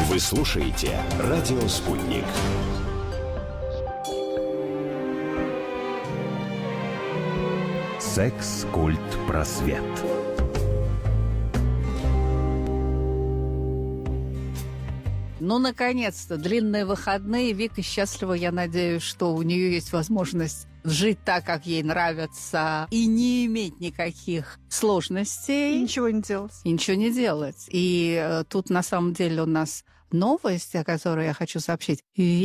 Вы слушаете «Радио Спутник». Секс-культ просвет. Ну, наконец-то, длинные выходные. Вика счастлива, я надеюсь, что у нее есть возможность жить так, как ей нравится, и не иметь никаких сложностей. И ничего не делать. И ничего не делать. И тут, на самом деле, у нас новость, о которой я хочу сообщить.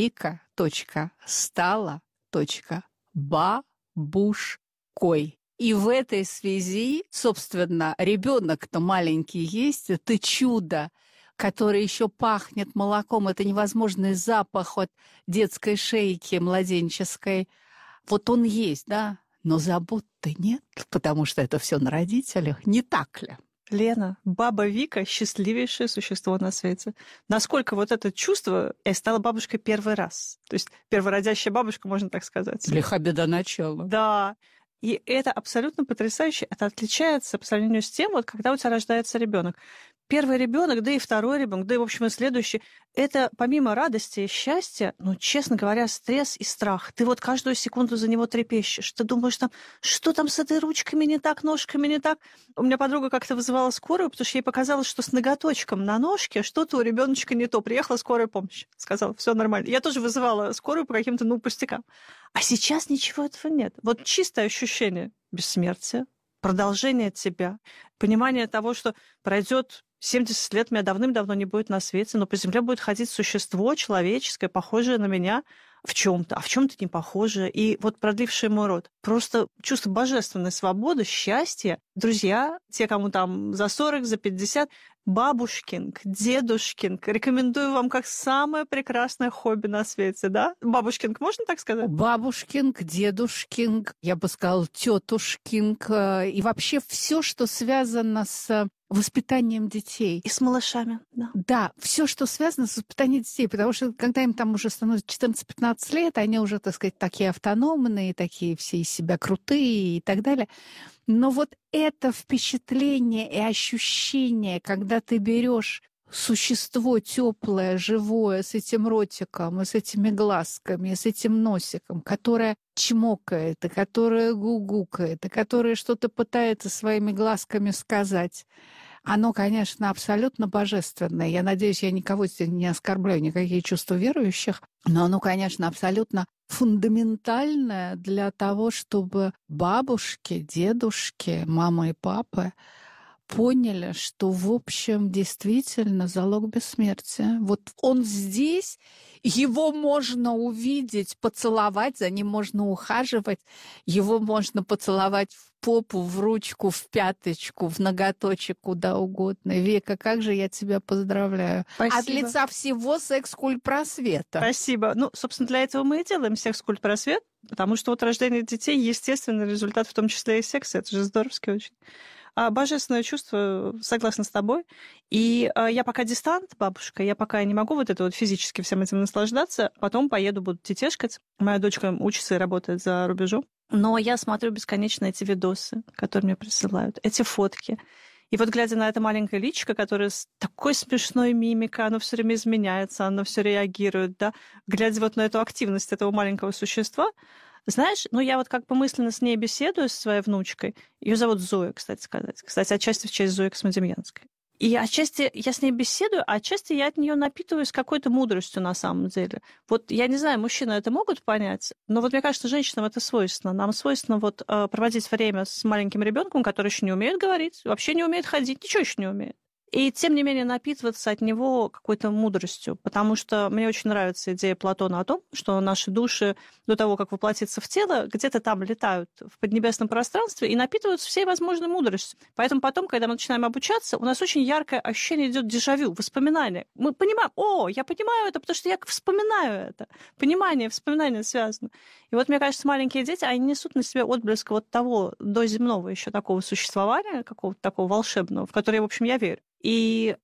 Вика.стала.бабушкой. И в этой связи, собственно, ребенок-то маленький есть, это чудо, который еще пахнет молоком. Это невозможный запах от детской шейки младенческой. Вот он есть, да? Но забот-то нет, потому что это все на родителях. Не так ли? Лена, баба Вика – счастливейшее существо на свете. Насколько вот это чувство, я стала бабушкой первый раз. То есть первородящая бабушка, можно так сказать. Лиха беда начала. Да. И это абсолютно потрясающе. Это отличается по сравнению с тем, вот когда у тебя рождается ребенок. Первый ребенок, да и второй ребенок, да и, в общем, и следующий. Это помимо радости и счастья, ну, честно говоря, стресс и страх. Ты вот каждую секунду за него трепещешь. Ты думаешь, там, что там с этой ручками не так, ножками не так. У меня подруга как-то вызывала скорую, потому что ей показалось, что с ноготочком на ножке что-то у ребеночка не то. Приехала скорая помощь. Сказала, все нормально. Я тоже вызывала скорую по каким-то, пустякам. А сейчас ничего этого нет. Вот чистое ощущение бессмертия, продолжение тебя, понимание того, что пройдет 70 лет, меня давным-давно не будет на свете, но по земле будет ходить существо человеческое, похожее на меня в чем-то, а в чем-то не похожее, и вот продлившее мой род. Просто чувство божественной свободы, счастья. Друзья, те, кому там за 40, за 50, бабушкинг, дедушкинг. Рекомендую вам как самое прекрасное хобби на свете, да? Бабушкинг, можно так сказать? Бабушкинг, дедушкинг, я бы сказала, тетушкинг. И вообще все, что связано с воспитанием детей. И с малышами, да. Да, все, что связано с воспитанием детей, потому что когда им там уже становится 14-15 лет, они уже, так сказать, такие автономные, такие все из себя крутые и так далее. Но вот это впечатление и ощущение, когда ты берешь существо теплое, живое, с этим ротиком, и с этими глазками, и с этим носиком, которое чмокает, и которое гугукает, и которое что-то пытается своими глазками сказать, оно, конечно, абсолютно божественное. Я надеюсь, я никого здесь не оскорбляю, никакие чувства верующих, но оно, конечно, абсолютно фундаментальное для того, чтобы бабушки, дедушки, мамы и папы поняли, что, в общем, действительно залог бессмертия. Вот он здесь, его можно увидеть, поцеловать, за ним можно ухаживать, его можно поцеловать в попу, в ручку, в пяточку, в ноготочек, куда угодно. Вика, как же я тебя поздравляю. Спасибо. От лица всего секс-культ просвета. Спасибо. Ну, собственно, для этого мы и делаем секс-культ просвет, потому что вот рождение детей – естественный результат, в том числе и секса. Это же здоровски очень. Божественное чувство, согласна с тобой. И я пока дистант, бабушка, я пока не могу вот это вот физически всем этим наслаждаться. Потом поеду, буду тетешкать. Моя дочка учится и работает за рубежом. Но я смотрю бесконечно эти видосы, которые мне присылают, эти фотки. И вот глядя на это маленькое личико, которое с такой смешной мимикой, оно все время изменяется, оно все реагирует, да, глядя вот на эту активность этого маленького существа, знаешь, я вот как бы мысленно с ней беседую, с своей внучкой. Ее зовут Зоя, кстати сказать. Кстати, отчасти в честь Зои Космодемьянской. И отчасти я с ней беседую, а отчасти я от нее напитываюсь какой-то мудростью на самом деле. Вот я не знаю, мужчины это могут понять, но вот мне кажется, женщинам это свойственно. Нам свойственно вот проводить время с маленьким ребенком, который еще не умеет говорить, вообще не умеет ходить, ничего еще не умеет. И, тем не менее, напитываться от него какой-то мудростью, потому что мне очень нравится идея Платона о том, что наши души до того, как воплотиться в тело, где-то там летают в поднебесном пространстве и напитываются всей возможной мудростью. Поэтому потом, когда мы начинаем обучаться, у нас очень яркое ощущение идет дежавю, воспоминания. Мы понимаем, я понимаю это, потому что я вспоминаю это. Понимание, вспоминание связано. И вот, мне кажется, маленькие дети, они несут на себе отблеск вот того доземного еще такого существования, какого-то такого волшебного, в которое, в общем, я верю. И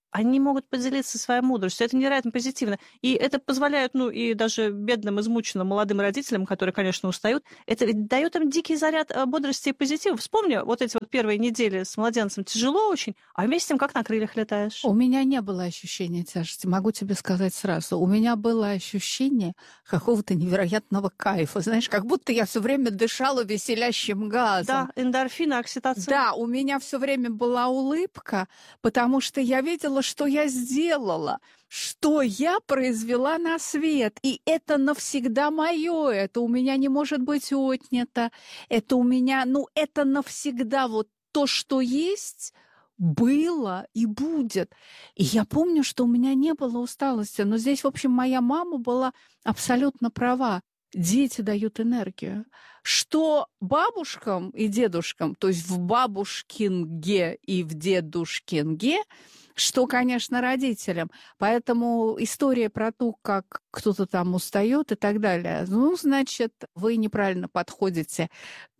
они могут поделиться своей мудростью. Это невероятно позитивно. И это позволяет, и даже бедным, измученным молодым родителям, которые, конечно, устают, это ведь дает им дикий заряд бодрости и позитива. Вспомни, вот эти вот первые недели с младенцем тяжело очень, а вместе с тем как на крыльях летаешь. У меня не было ощущения тяжести, могу тебе сказать сразу. У меня было ощущение какого-то невероятного кайфа. Знаешь, как будто я все время дышала веселящим газом. Да, эндорфины, окситоцин. Да, у меня все время была улыбка, потому что я видела, что я сделала, что я произвела на свет. И это навсегда мое, это у меня не может быть отнято. Это у меня, это навсегда вот то, что есть, было и будет. И я помню, что у меня не было усталости. Но здесь, в общем, моя мама была абсолютно права. Дети дают энергию. Что бабушкам и дедушкам, то есть в бабушкинге и в дедушкинге, что, конечно, родителям. Поэтому история про то, как кто-то там устает и так далее, значит, вы неправильно подходите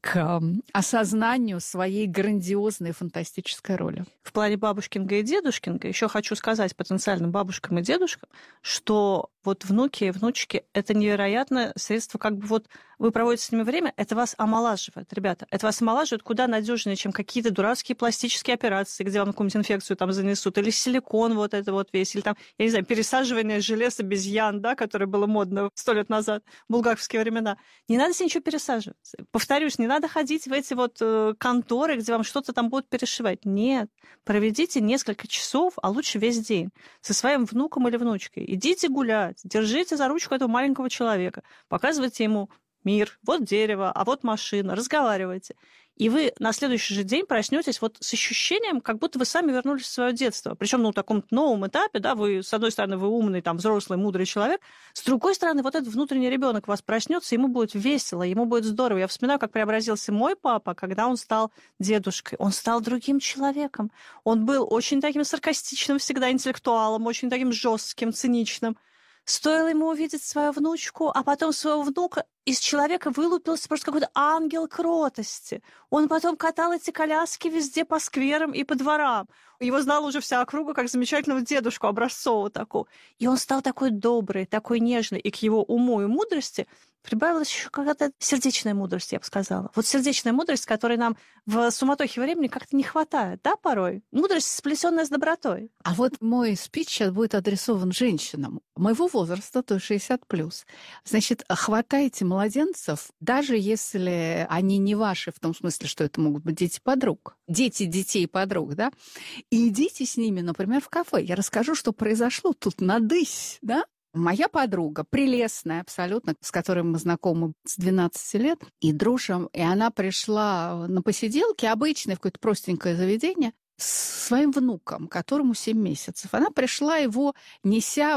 к осознанию своей грандиозной фантастической роли. В плане бабушкинга и дедушкинга еще хочу сказать потенциальным бабушкам и дедушкам, что вот внуки и внучки — это невероятное средство, как бы вот вы проводите с ними время, это вас омолаживает, ребята. Это вас омолаживает куда надежнее, чем какие-то дурацкие пластические операции, где вам какую-нибудь инфекцию там занесут, или силикон вот это вот весь, или там, я не знаю, пересаживание желез обезьян, да, которое было модно 100 лет назад, в булгаковские времена. Не надо себе ничего пересаживать. Повторюсь, не надо ходить в эти вот конторы, где вам что-то там будут перешивать. Нет. Проведите несколько часов, а лучше весь день со своим внуком или внучкой. Идите гулять, держите за ручку этого маленького человека, показывайте ему мир, вот дерево, а вот машина, разговаривайте. И вы на следующий же день проснетесь вот с ощущением, как будто вы сами вернулись в свое детство. Причем на таком новом этапе, да, вы, с одной стороны, вы умный, там, взрослый, мудрый человек, с другой стороны, вот этот внутренний ребенок у вас проснется, ему будет весело, ему будет здорово. Я вспоминаю, как преобразился мой папа, когда он стал дедушкой. Он стал другим человеком. Он был очень таким саркастичным всегда интеллектуалом, очень таким жестким, циничным. Стоило ему увидеть свою внучку, а потом своего внука, из человека вылупился просто какой-то ангел кротости. Он потом катал эти коляски везде по скверам и по дворам. Его знала уже вся округа как замечательного дедушку образцового такого. И он стал такой добрый, такой нежный. И к его уму и мудрости прибавилась еще какая-то сердечная мудрость, я бы сказала. Вот сердечная мудрость, которой нам в суматохе времени как-то не хватает, да, порой? Мудрость, сплетенная с добротой. А вот мой спич сейчас будет адресован женщинам моего возраста, то есть 60+. Значит, хватайте младенцев, даже если они не ваши, в том смысле, что это могут быть дети подруг. Дети детей подруг, да? И идите с ними, например, в кафе. Я расскажу, что произошло тут надысь, да? Моя подруга, прелестная абсолютно, с которой мы знакомы с 12 лет и дружим, и она пришла на посиделки, обычное какое-то простенькое заведение, с своим внуком, которому 7 месяцев. Она пришла его, неся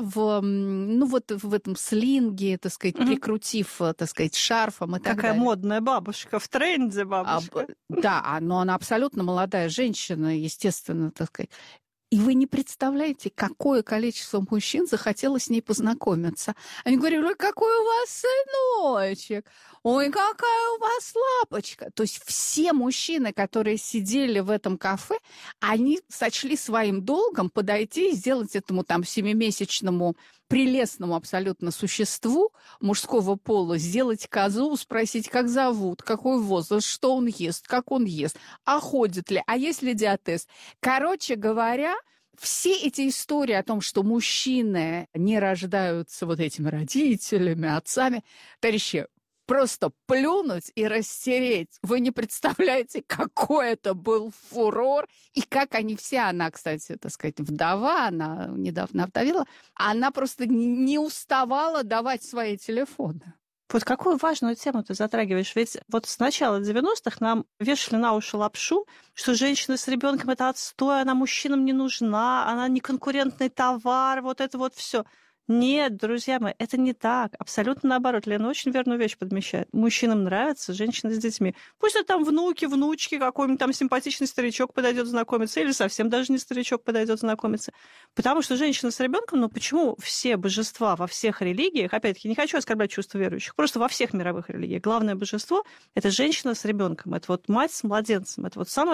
в этом слинге, так сказать, прикрутив, так сказать, шарфом и так далее. Какая модная бабушка, в тренде бабушка. Да, но она абсолютно молодая женщина, естественно, так сказать. И вы не представляете, какое количество мужчин захотело с ней познакомиться. Они говорили: ой, какой у вас сыночек, ой, какая у вас лапочка. То есть все мужчины, которые сидели в этом кафе, они сочли своим долгом подойти и сделать этому там 7-месячному прелестному абсолютно существу мужского пола, сделать козу, спросить, как зовут, какой возраст, что он ест, как он ест, а ходит ли, а есть ли диатез. Короче говоря, все эти истории о том, что мужчины не рождаются вот этими родителями, отцами, товарищи, просто плюнуть и растереть. Вы не представляете, какой это был фурор, и как они все, она, кстати, так сказать, вдова, она недавно овдовела, она просто не уставала давать свои телефоны. Вот какую важную тему ты затрагиваешь. Ведь вот с начала 90-х нам вешали на уши лапшу, что женщина с ребенком это отстой, она мужчинам не нужна, она не конкурентный товар, вот это вот все. Нет, друзья мои, это не так. Абсолютно наоборот. Лена очень верную вещь подмечает. Мужчинам нравятся женщины с детьми. Пусть это там внуки, внучки, какой-нибудь там симпатичный старичок подойдет знакомиться, или совсем даже не старичок подойдет знакомиться. Потому что женщина с ребенком, почему все божества во всех религиях, опять-таки, не хочу оскорблять чувства верующих, просто во всех мировых религиях главное божество — это женщина с ребенком, это вот мать с младенцем, это вот самое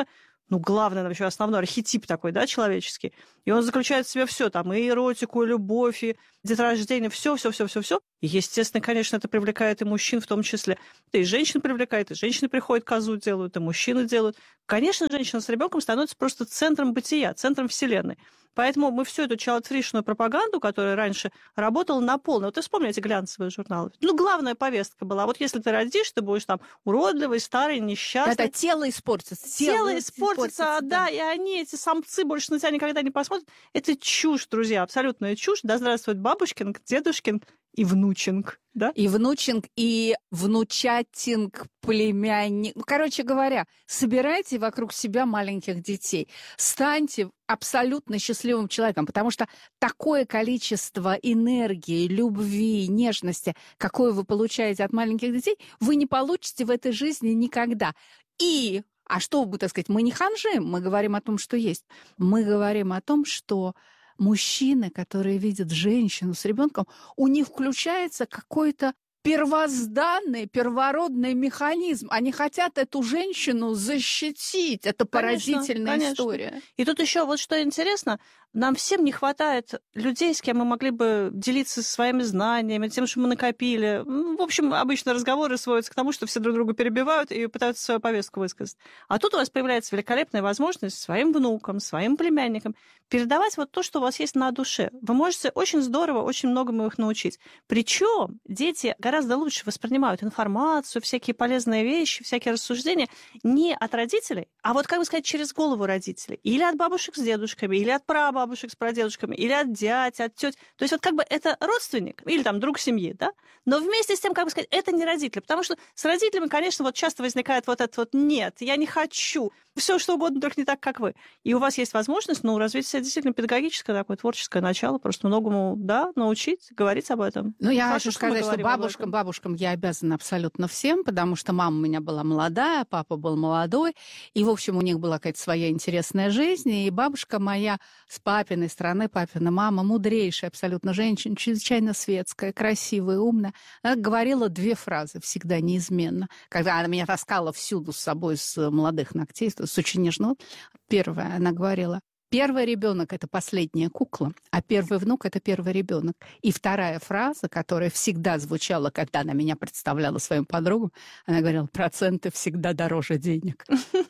главный, вообще основной архетип такой, да, человеческий. И он заключает в себе все, там, и эротику, и любовь, и деторождение, все. И, естественно, конечно, это привлекает и мужчин в том числе. Это и женщин привлекает, и женщины приходят, козу делают, и мужчины делают. Конечно, женщина с ребенком становится просто центром бытия, центром вселенной. Поэтому мы всю эту child-free-шную пропаганду, которая раньше работала на полную. Вот ты вспомни эти глянцевые журналы. Главная повестка была, вот если ты родишь, ты будешь там уродливый, старый, несчастный. Это тело испортится. Тело испортится, да, и они, эти самцы, больше на тебя никогда не посмотрят. Это чушь, друзья, абсолютная чушь. Да здравствует бабушкинг, дедушкинг и внучинг, да? И внучинг, и внучатинг, племянник. Короче говоря, собирайте вокруг себя маленьких детей. Станьте абсолютно счастливым человеком, потому что такое количество энергии, любви, нежности, какое вы получаете от маленьких детей, вы не получите в этой жизни никогда. А что, так сказать, мы не ханжим, мы говорим о том, что есть. Мы говорим о том, что мужчины, которые видят женщину с ребенком, у них включается какой-то первозданный, первородный механизм. Они хотят эту женщину защитить. Это поразительная история. И тут еще вот что интересно, нам всем не хватает людей, с кем мы могли бы делиться своими знаниями, тем, что мы накопили. В общем, обычно разговоры сводятся к тому, что все друг друга перебивают и пытаются свою повестку высказать. А тут у вас появляется великолепная возможность своим внукам, своим племянникам передавать вот то, что у вас есть на душе. Вы можете очень здорово, очень многому их научить. Причем дети гораздо лучше воспринимают информацию, всякие полезные вещи, всякие рассуждения не от родителей, а вот, как бы сказать, через голову родителей. Или от бабушек с дедушками, или от прабабушек с прадедушками, или от дядь, от тёть. То есть вот как бы это родственник или там друг семьи, да? Но вместе с тем, как бы сказать, это не родители. Потому что с родителями, конечно, вот часто возникает вот это вот «нет, я не хочу». Все что угодно, только не так, как вы. И у вас есть возможность, развить себя действительно педагогическое такое творческое начало, просто многому, да, научить, говорить об этом. Я хочу сказать, что бабушкам я обязана абсолютно всем, потому что мама у меня была молодая, папа был молодой, и, в общем, у них была какая-то своя интересная жизнь, и бабушка моя с папиной стороны, папина мама, мудрейшая абсолютно женщина, чрезвычайно светская, красивая, умная. Она говорила 2 фразы всегда неизменно. Когда она меня таскала всюду с собой с молодых ногтей, с очень нежного. Первое, она говорила: первый ребенок — это последняя кукла, а первый внук — это первый ребенок. И вторая фраза, которая всегда звучала, когда она меня представляла своим подругам, она говорила: проценты всегда дороже денег.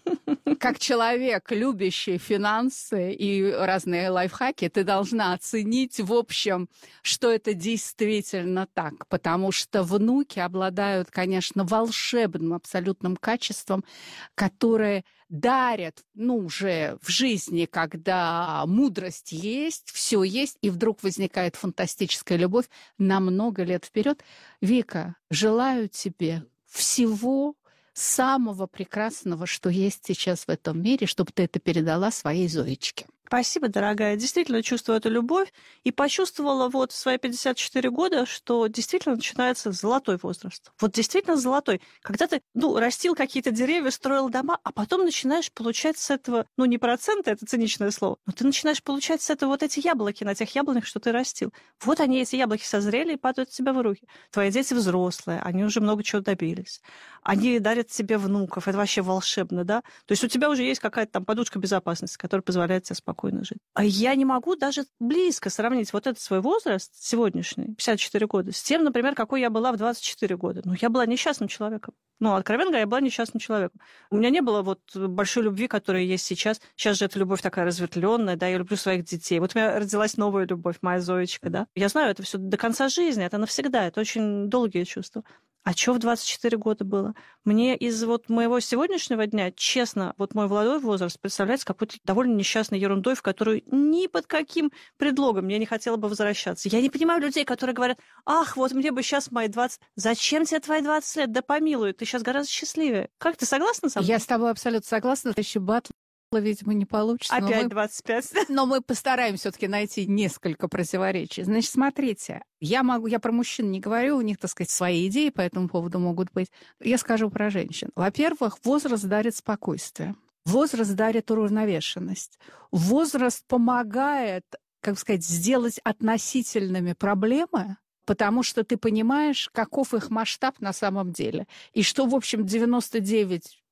Как человек, любящий финансы и разные лайфхаки, ты должна оценить, в общем, что это действительно так. Потому что внуки обладают, конечно, волшебным абсолютным качеством, которое дарят, уже в жизни, когда мудрость есть, все есть, и вдруг возникает фантастическая любовь на много лет вперед. Вика, желаю тебе всего самого прекрасного, что есть сейчас в этом мире, чтобы ты это передала своей Зоечке. Спасибо, дорогая. Действительно чувствую эту любовь и почувствовала в свои 54 года, что действительно начинается золотой возраст. Вот действительно золотой. Когда ты, растил какие-то деревья, строил дома, а потом начинаешь получать с этого, не проценты, это циничное слово, но ты начинаешь получать с этого вот эти яблоки на тех яблонях, что ты растил. Вот они, эти яблоки, созрели и падают тебе в руки. Твои дети взрослые, они уже много чего добились. Они дарят тебе внуков. Это вообще волшебно, да? То есть у тебя уже есть какая-то там подушка безопасности, которая позволяет тебе спокойно жить. А я не могу даже близко сравнить вот этот свой возраст сегодняшний, 54 года, с тем, например, какой я была в 24 года. Я была несчастным человеком. Откровенно говоря, я была несчастным человеком. У меня не было вот большой любви, которая есть сейчас. Сейчас же эта любовь такая разветвленная, да, я люблю своих детей. Вот у меня родилась новая любовь, моя Зоечка, да. Я знаю, это все до конца жизни, это навсегда, это очень долгие чувства. А что в 24 года было? Мне из моего сегодняшнего дня, честно, мой молодой возраст представляется какой-то довольно несчастной ерундой, в которую ни под каким предлогом я не хотела бы возвращаться. Я не понимаю людей, которые говорят: ах, мне бы сейчас мои 20... Зачем тебе твои 20 лет? Да помилуй, ты сейчас гораздо счастливее. Как, ты согласна со мной? Я с тобой абсолютно согласна. Еще батл, видимо, не получится. Опять 25. Но мы постараемся все-таки найти несколько противоречий. Значит, смотрите, я про мужчин не говорю, у них, так сказать, свои идеи по этому поводу могут быть. Я скажу про женщин. Во-первых, возраст дарит спокойствие. Возраст дарит уравновешенность. Возраст помогает, сделать относительными проблемы, потому что ты понимаешь, каков их масштаб на самом деле. И что, в общем, 99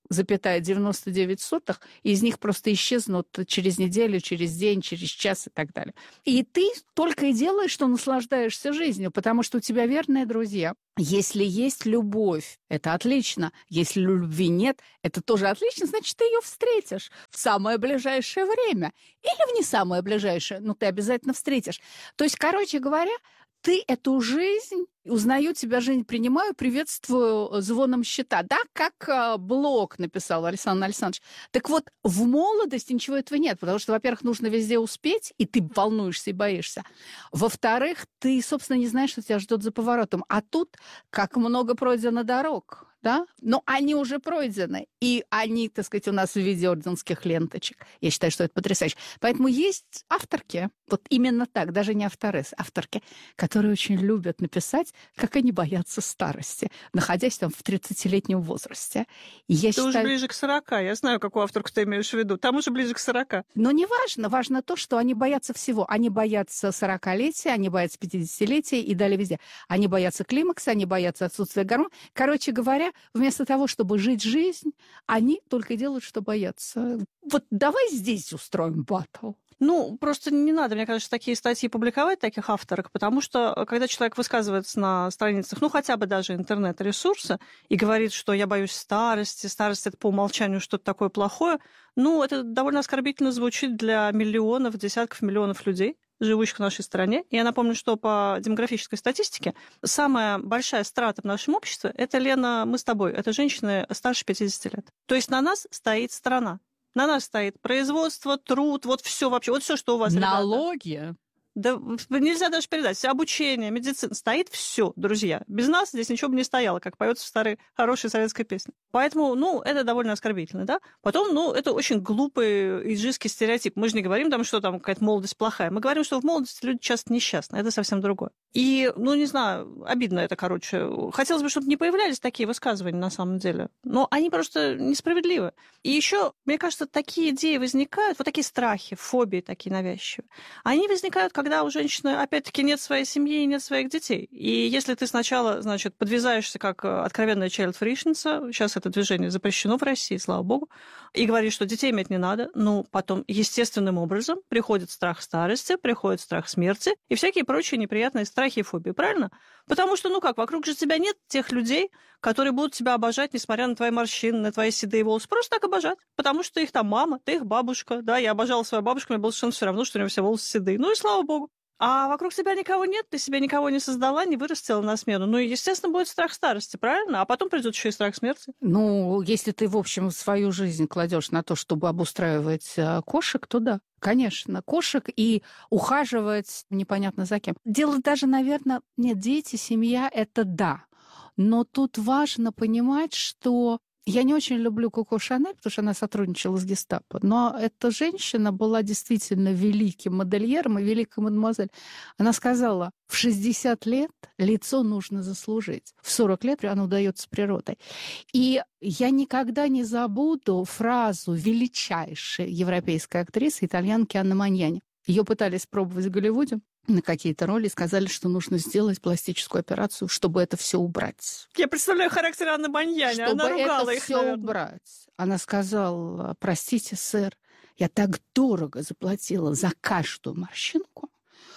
0,99, и из них просто исчезнут через неделю, через день, через час и так далее. И ты только и делаешь, что наслаждаешься жизнью, потому что у тебя верные друзья. Если есть любовь, это отлично. Если любви нет, это тоже отлично, значит, ты ее встретишь в самое ближайшее время. Или в не самое ближайшее, но ты обязательно встретишь. То есть, короче говоря, ты эту жизнь, узнаю тебя, жизнь принимаю, приветствую звоном щита. Да, как Блок написал Александр Александрович. Так вот, в молодости ничего этого нет, потому что, во-первых, нужно везде успеть, и ты волнуешься и боишься. Во-вторых, ты, собственно, не знаешь, что тебя ждет за поворотом. А тут как много пройдено дорог, да? Но они уже пройдены, и они, так сказать, у нас в виде орденских ленточек. Я считаю, что это потрясающе. Поэтому есть авторки, вот именно так, даже не авторки, которые очень любят написать, как они боятся старости, находясь там в 30-летнем возрасте. И я Ты считаю... уже ближе к 40. Я знаю, какую авторку ты имеешь в виду. Там уже ближе к 40. Но не важно. Важно то, что они боятся всего. Они боятся 40-летия, они боятся 50-летия и далее везде. Они боятся климакса, они боятся отсутствия гормонов. Короче говоря, вместо того, чтобы жить жизнь, они только делают, что боятся. Вот давай здесь устроим баттл. Ну, просто не надо, мне кажется, такие статьи публиковать, таких авторок, потому что, когда человек высказывается на страницах, ну, хотя бы даже интернет-ресурса, и говорит, что я боюсь старости, старость – это по умолчанию что-то такое плохое, ну, это довольно оскорбительно звучит для миллионов, десятков миллионов людей, живущих в нашей стране. Я напомню, что по демографической статистике самая большая страта в нашем обществе – это, Лена, мы с тобой, это женщины старше 50 лет. То есть на нас стоит страна. На нас стоит производство, труд, вот все вообще, вот все, что у вас. Налоги. Ребята. Да нельзя даже передать. Обучение, медицина. Стоит все, друзья. Без нас здесь ничего бы не стояло, как поется в старой хорошей советской песне. Поэтому, ну, это довольно оскорбительно, да? Потом, ну, это очень глупый иджистский стереотип. Мы же не говорим там, что там какая-то молодость плохая. Мы говорим, что в молодости люди часто несчастны. Это совсем другое. И, ну, не знаю, обидно это, короче. Хотелось бы, чтобы не появлялись такие высказывания на самом деле. Но они просто несправедливы. И еще, мне кажется, такие идеи возникают, вот такие страхи, фобии такие навязчивые. Они возникают, когда у женщины, опять-таки, нет своей семьи и нет своих детей. И если ты сначала, значит, подвязаешься как откровенная child-free-шница, сейчас это движение запрещено в России, слава богу, и говоришь, что детей иметь не надо, ну, потом естественным образом приходит страх старости, приходит страх смерти и всякие прочие неприятные страхи и фобии, правильно? Потому что, ну как, вокруг же тебя нет тех людей, которые будут тебя обожать, несмотря на твои морщины, на твои седые волосы. Просто так обожать. Потому что ты их там мама, ты их бабушка. Да, я обожала свою бабушку, мне было совершенно все равно, что у нее все волосы седые. Ну и слава богу. А вокруг тебя никого нет, ты себе никого не создала, не вырастила на смену. Ну и, естественно, будет страх старости, правильно? А потом придет еще и страх смерти. Ну, если ты, в общем, свою жизнь кладешь на то, чтобы обустраивать кошек, то да. Конечно, кошек и ухаживать непонятно за кем. Дело даже, наверное, нет, дети, семья – это да. Но тут важно понимать, что я не очень люблю Коко Шанель, потому что она сотрудничала с гестапо, но эта женщина была действительно великим модельером и великой мадемуазель. Она сказала, в 60 лет лицо нужно заслужить, в 40 лет оно удается природой. И я никогда не забуду фразу величайшей европейской актрисы, итальянки Анны Маньяни. Ее пытались пробовать в Голливуде на какие-то роли, сказали, что нужно сделать пластическую операцию, чтобы это все убрать. Я представляю характер Анны Маньяни. Чтобы она ругала это их, все убрать. Она сказала, простите, сэр, я так дорого заплатила за каждую морщинку,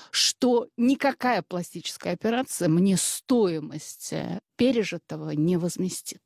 что никакая пластическая операция мне стоимость пережитого не возместит.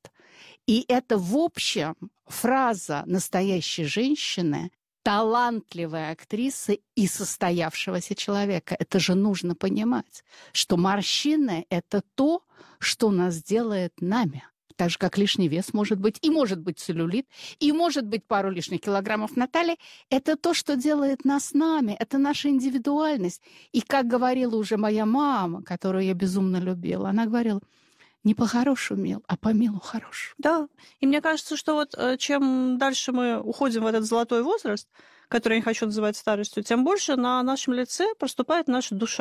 И это, в общем, фраза настоящей женщины, талантливой актрисы и состоявшегося человека. Это же нужно понимать, что морщины – это то, что нас делает нами. Так же, как лишний вес может быть, и может быть целлюлит, и может быть пару лишних килограммов на талии. Это то, что делает нас нами, это наша индивидуальность. И как говорила уже моя мама, которую я безумно любила, она говорила, не по хорошему мил, а по милу хорош. Да, и мне кажется, что вот чем дальше мы уходим в этот золотой возраст, который я не хочу называть старостью, тем больше на нашем лице проступает наша душа.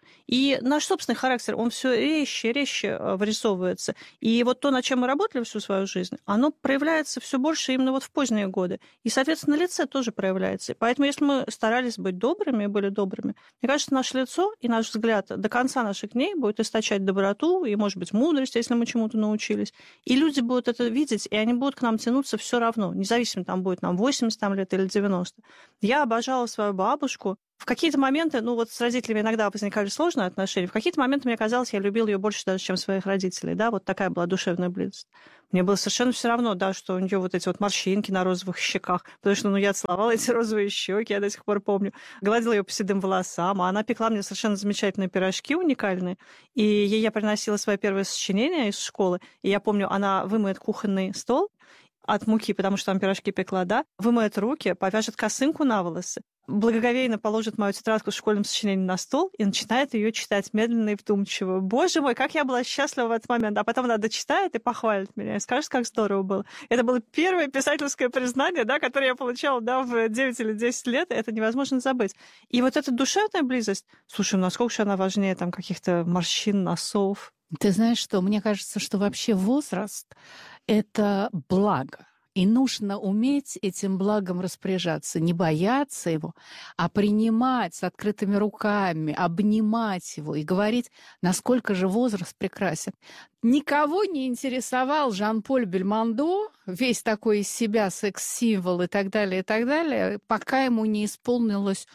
И наш собственный характер, он все резче и резче вырисовывается. И вот то, над чем мы работали всю свою жизнь, оно проявляется все больше именно вот в поздние годы. И, соответственно, на лице тоже проявляется. И поэтому, если мы старались быть добрыми и были добрыми, мне кажется, наше лицо и наш взгляд до конца наших дней будет источать доброту и, может быть, мудрость, если мы чему-то научились. И люди будут это видеть, и они будут к нам тянуться все равно, независимо, там будет нам 80 лет или 90. Я обожала свою бабушку. В какие-то моменты, ну вот с родителями иногда возникали сложные отношения, в какие-то моменты мне казалось, я любила ее больше даже, чем своих родителей, да, вот такая была душевная близость. Мне было совершенно все равно, да, что у нее вот эти вот морщинки на розовых щеках, потому что, ну, я целовала эти розовые щеки, я до сих пор помню, гладила ее по седым волосам, а она пекла мне совершенно замечательные пирожки уникальные, и ей я приносила свое первое сочинение из школы, и я помню, она вымоет кухонный стол от муки, потому что там пирожки пекла, да, вымоет руки, повяжет косынку на волосы, благоговейно положит мою тетрадку с школьным сочинением на стол и начинает ее читать медленно и вдумчиво. Боже мой, как я была счастлива в этот момент. А потом она дочитает и похвалит меня, и скажет, как здорово было. Это было первое писательское признание, да, которое я получала, да, в 9 или 10 лет. Это невозможно забыть. И вот эта душевная близость, слушай, насколько же она важнее там каких-то морщин, носов. Ты знаешь что, мне кажется, что вообще возраст — это благо. И нужно уметь этим благом распоряжаться, не бояться его, а принимать с открытыми руками, обнимать его и говорить, насколько же возраст прекрасен. Никого не интересовал Жан-Поль Бельмондо, весь такой из себя секс-символ и так далее, пока ему не исполнилось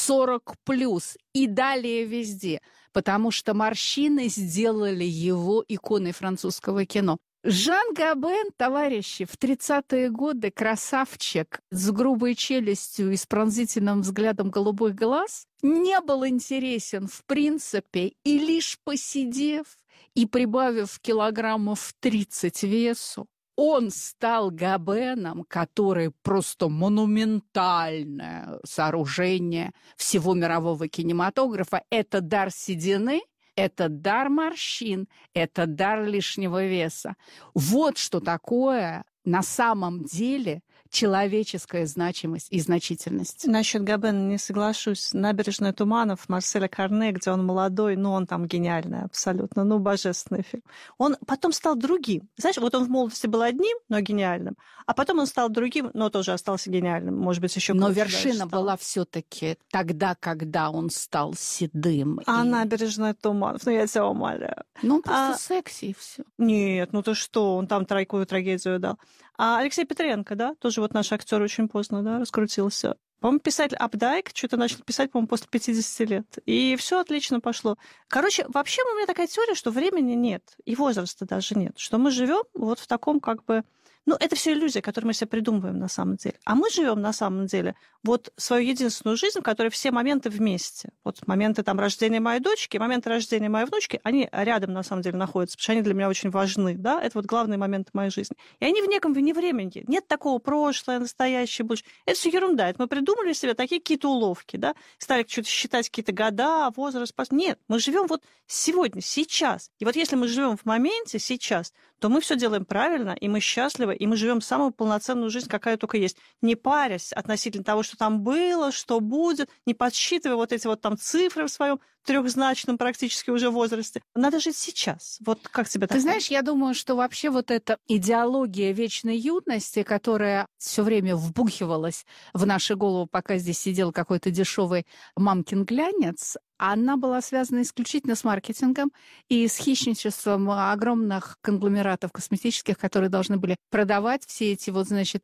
40+, и далее везде, потому что морщины сделали его иконой французского кино. Жан Габен, товарищи, в 30-е годы красавчик с грубой челюстью и с пронзительным взглядом голубых глаз не был интересен в принципе, и лишь посидев и прибавив килограммов 30 весу, он стал Габеном, который просто монументальное сооружение всего мирового кинематографа. Это дар седины, это дар морщин, это дар лишнего веса. Вот что такое на самом деле человеческая значимость и значительность. Насчет Габена не соглашусь. «Набережная туманов» Марселя Карне, где он молодой, ну, он там гениальный абсолютно, ну, божественный фильм. Он потом стал другим. Знаешь, вот он в молодости был одним, но гениальным, а потом он стал другим, но тоже остался гениальным, может быть, еще. Но вершина была все-таки тогда, когда он стал седым. А «Набережная туманов», ну, я тебя умоляю. Ну, он просто секси, и все. Нет, ну ты что, он там тройковую трагедию дал. А Алексей Петренко, да, тоже вот наш актер очень поздно, да, раскрутился. По-моему, писатель Апдайк что-то начал писать, по-моему, после 50 лет. И все отлично пошло. Короче, вообще у меня такая теория, что времени нет, и возраста даже нет. Что мы живем вот в таком как бы... Ну, это все иллюзия, которую мы себе придумываем на самом деле. А мы живем на самом деле вот свою единственную жизнь, в которой все моменты вместе. Вот моменты там рождения моей дочки, моменты рождения моей внучки, они рядом на самом деле находятся, потому что они для меня очень важны, да, это вот главные моменты моей жизни. И они в неком вне времени. Нет такого прошлое, настоящее, будущее. Это все ерунда. Это мы придумали себе такие какие-то уловки, да, стали что-то считать какие-то года, возраст. Нет, мы живем вот сегодня, сейчас. И вот если мы живем в моменте сейчас, то мы все делаем правильно, и мы счастливы, и мы живем самую полноценную жизнь, какая только есть. Не парясь относительно того, что там было, что будет, не подсчитывая вот эти вот там цифры в своем трехзначном практически уже возрасте. Надо жить сейчас. Вот как тебе такое? Ты знаешь, я думаю, что вообще вот эта идеология вечной юности, которая все время вбухивалась в наши головы, пока здесь сидел какой-то дешевый мамкин глянец, она была связана исключительно с маркетингом и с хищничеством огромных конгломератов косметических, которые должны были продавать все эти вот, значит,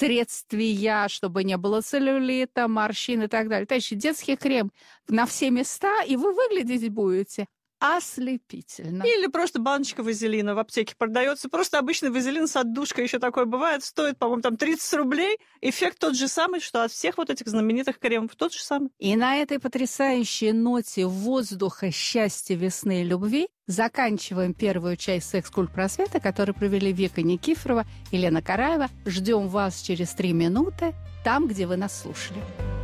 средствия, чтобы не было целлюлита, морщин и так далее. Товарищи, детский крем на все места, и вы выглядеть будете ослепительно. Или просто баночка вазелина в аптеке продается. Просто обычный вазелин с отдушкой еще такое бывает. Стоит, по-моему, там 30 рублей. Эффект тот же самый, что от всех вот этих знаменитых кремов. Тот же самый. И на этой потрясающей ноте воздуха, счастья, весны и любви заканчиваем первую часть «Секс-культ-просвета», которую провели Вика Никифорова и Лена Караева. Ждем вас через 3 минуты там, где вы нас слушали.